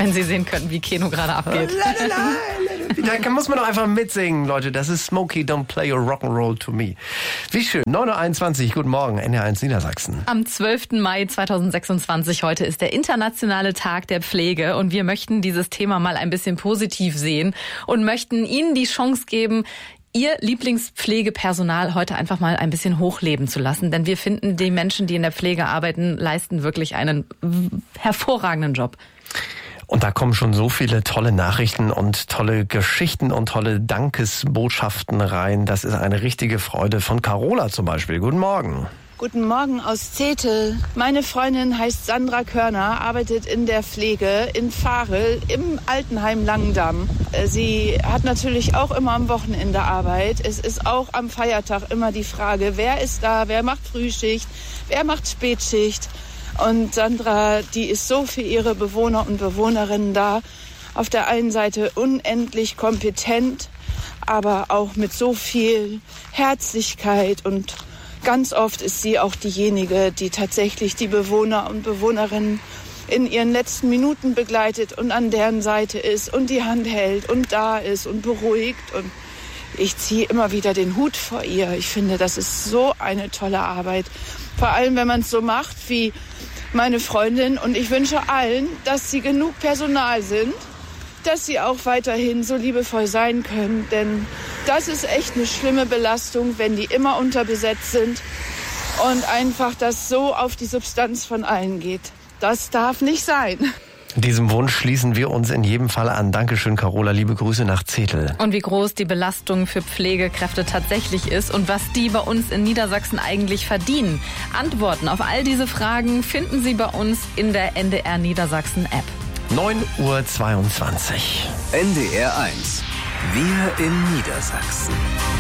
Wenn Sie sehen könnten, wie Keno gerade abgeht. Da muss man doch einfach mitsingen, Leute. Das ist Smokey, don't play your rock'n'roll to me. Wie schön. 9:21 Uhr, guten Morgen, NDR1 Niedersachsen. Am 12. Mai 2026, heute ist der internationale Tag der Pflege und wir möchten dieses Thema mal ein bisschen positiv sehen und möchten Ihnen die Chance geben, Ihr Lieblingspflegepersonal heute einfach mal ein bisschen hochleben zu lassen. Denn wir finden, die Menschen, die in der Pflege arbeiten, leisten wirklich einen hervorragenden Job. Und da kommen schon so viele tolle Nachrichten und tolle Geschichten und tolle Dankesbotschaften rein. Das ist eine richtige Freude. Von Carola zum Beispiel. Guten Morgen. Guten Morgen aus Zetel. Meine Freundin heißt Sandra Körner, arbeitet in der Pflege in Varel im Altenheim Langendamm. Sie hat natürlich auch immer am Wochenende Arbeit. Es ist auch am Feiertag immer die Frage, wer ist da, wer macht Frühschicht, wer macht Spätschicht. Und Sandra, die ist so für ihre Bewohner und Bewohnerinnen da. Auf der einen Seite unendlich kompetent, aber auch mit so viel Herzlichkeit und ganz oft ist sie auch diejenige, die tatsächlich die Bewohner und Bewohnerinnen in ihren letzten Minuten begleitet und an deren Seite ist und die Hand hält und da ist und beruhigt. Und ich ziehe immer wieder den Hut vor ihr. Ich finde, das ist so eine tolle Arbeit. Vor allem, wenn man es so macht wie meine Freundin. Und ich wünsche allen, dass sie genug Personal sind, dass sie auch weiterhin so liebevoll sein können. Denn das ist echt eine schlimme Belastung, wenn die immer unterbesetzt sind und einfach das so auf die Substanz von allen geht. Das darf nicht sein. Diesem Wunsch schließen wir uns in jedem Fall an. Dankeschön, Carola. Liebe Grüße nach Zetel. Und wie groß die Belastung für Pflegekräfte tatsächlich ist und was die bei uns in Niedersachsen eigentlich verdienen. Antworten auf all diese Fragen finden Sie bei uns in der NDR Niedersachsen App. 9:22 Uhr. NDR1. Wir in Niedersachsen.